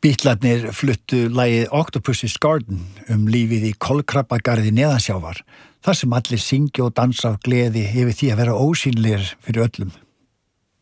Bítlarnir fluttu lagið Octopus's Garden lífið í kolkrabbagarði neðansjávar, þar sem allir syngja og dansa af gleði yfir því að vera ósýnilegir fyrir öllum.